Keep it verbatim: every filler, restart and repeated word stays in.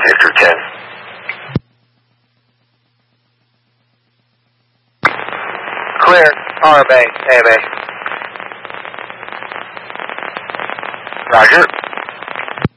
Victor ten. Clear, R M A, A M A.